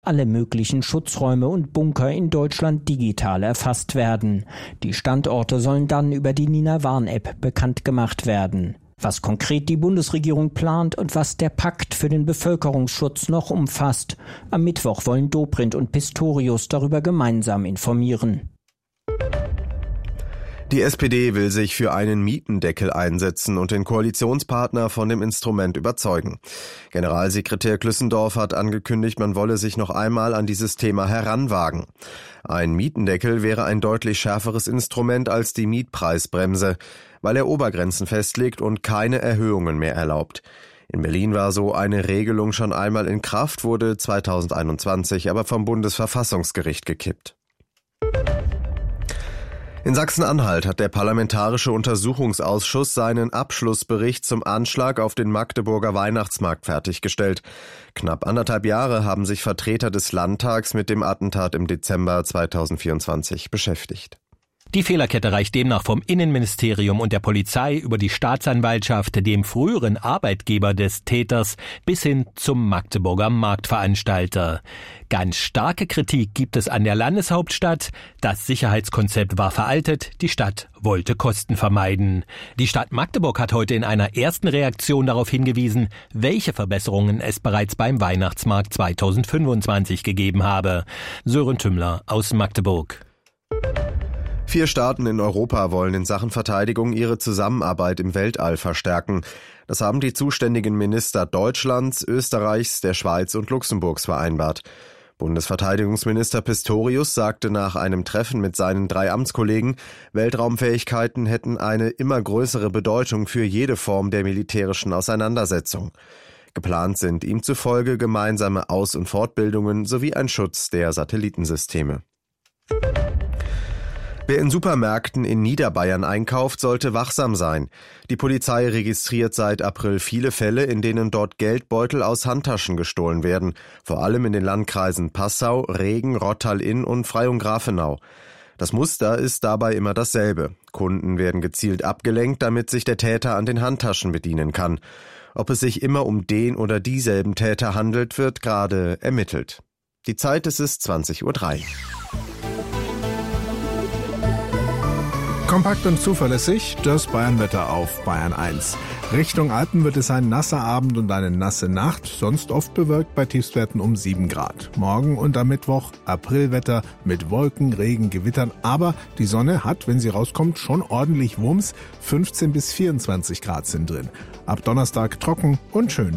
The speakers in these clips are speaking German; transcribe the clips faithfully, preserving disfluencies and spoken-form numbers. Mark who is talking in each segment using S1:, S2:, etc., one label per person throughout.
S1: alle möglichen Schutzräume und Bunker in Deutschland digital erfasst werden. Die Standorte sollen dann über die Nina Warn-App bekannt gemacht werden. Was konkret die Bundesregierung plant und was der Pakt für den Bevölkerungsschutz noch umfasst. Am Mittwoch wollen Dobrindt und Pistorius darüber gemeinsam informieren.
S2: Die S P D will sich für einen Mietendeckel einsetzen und den Koalitionspartner von dem Instrument überzeugen. Generalsekretär Klüssendorf hat angekündigt, man wolle sich noch einmal an dieses Thema heranwagen. Ein Mietendeckel wäre ein deutlich schärferes Instrument als die Mietpreisbremse, weil er Obergrenzen festlegt und keine Erhöhungen mehr erlaubt. In Berlin war so eine Regelung schon einmal in Kraft, wurde zweitausendeinundzwanzig aber vom Bundesverfassungsgericht gekippt. In Sachsen-Anhalt hat der Parlamentarische Untersuchungsausschuss seinen Abschlussbericht zum Anschlag auf den Magdeburger Weihnachtsmarkt fertiggestellt. Knapp anderthalb Jahre haben sich Vertreter des Landtags mit dem Attentat im Dezember zweitausendvierundzwanzig beschäftigt.
S3: Die Fehlerkette reicht demnach vom Innenministerium und der Polizei über die Staatsanwaltschaft, dem früheren Arbeitgeber des Täters, bis hin zum Magdeburger Marktveranstalter. Ganz starke Kritik gibt es an der Landeshauptstadt. Das Sicherheitskonzept war veraltet, die Stadt wollte Kosten vermeiden. Die Stadt Magdeburg hat heute in einer ersten Reaktion darauf hingewiesen, welche Verbesserungen es bereits beim Weihnachtsmarkt zweitausendfünfundzwanzig gegeben habe. Sören Tümmler aus Magdeburg.
S2: Vier Staaten in Europa wollen in Sachen Verteidigung ihre Zusammenarbeit im Weltall verstärken. Das haben die zuständigen Minister Deutschlands, Österreichs, der Schweiz und Luxemburgs vereinbart. Bundesverteidigungsminister Pistorius sagte nach einem Treffen mit seinen drei Amtskollegen, Weltraumfähigkeiten hätten eine immer größere Bedeutung für jede Form der militärischen Auseinandersetzung. Geplant sind ihm zufolge gemeinsame Aus- und Fortbildungen sowie ein Schutz der Satellitensysteme. Wer in Supermärkten in Niederbayern einkauft, sollte wachsam sein. Die Polizei registriert seit April viele Fälle, in denen dort Geldbeutel aus Handtaschen gestohlen werden, vor allem in den Landkreisen Passau, Regen, Rottal-Inn und Freyung-Grafenau. Das Muster ist dabei immer dasselbe. Kunden werden gezielt abgelenkt, damit sich der Täter an den Handtaschen bedienen kann. Ob es sich immer um den oder dieselben Täter handelt, wird gerade ermittelt. Die Zeit, es ist zwanzig Uhr drei.
S4: Kompakt und zuverlässig, das Bayernwetter auf Bayern eins. Richtung Alpen wird es ein nasser Abend und eine nasse Nacht, sonst oft bewölkt bei Tiefstwerten um sieben Grad. Morgen und am Mittwoch Aprilwetter mit Wolken, Regen, Gewittern, aber die Sonne hat, wenn sie rauskommt, schon ordentlich Wumms, fünfzehn bis vierundzwanzig Grad sind drin. Ab Donnerstag trocken und schön.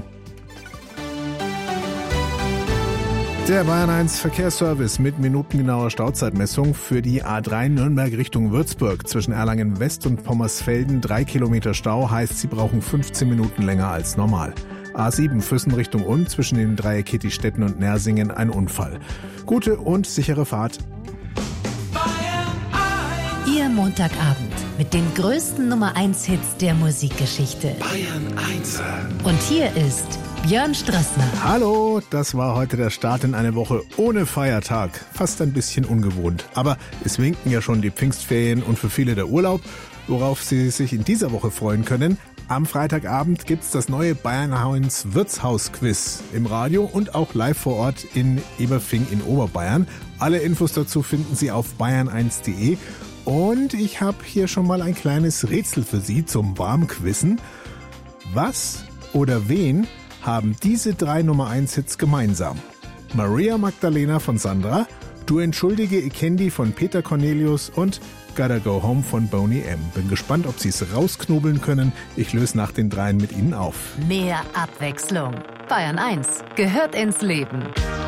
S4: Der Bayern eins Verkehrsservice mit minutengenauer Stauzeitmessung für die A drei Nürnberg Richtung Würzburg. Zwischen Erlangen West und Pommersfelden drei Kilometer Stau, heißt, Sie brauchen fünfzehn Minuten länger als normal. A sieben Füssen Richtung Unn, zwischen dem Dreieck Kittistetten und Nersingen ein Unfall. Gute und sichere Fahrt.
S5: Ihr Montagabend mit den größten Nummer eins Hits der Musikgeschichte.
S6: Bayern eins.
S5: Und hier ist Björn Strassner.
S4: Hallo, das war heute der Start in eine Woche ohne Feiertag. Fast ein bisschen ungewohnt. Aber es winken ja schon die Pfingstferien und für viele der Urlaub, worauf Sie sich in dieser Woche freuen können. Am Freitagabend gibt's das neue Bayern eins Wirtshaus-Quiz im Radio und auch live vor Ort in Eberfing in Oberbayern. Alle Infos dazu finden Sie auf bayern eins punkt de. Und ich habe hier schon mal ein kleines Rätsel für Sie zum Warmquizzen. Was oder wen haben diese drei Nummer eins Hits gemeinsam? Maria Magdalena von Sandra, Du entschuldige, ich kenn die von Peter Cornelius und Gotta Go Home von Boney M. Bin gespannt, ob Sie es rausknobeln können. Ich löse nach den dreien mit Ihnen auf.
S5: Mehr Abwechslung. Bayern eins gehört ins Leben.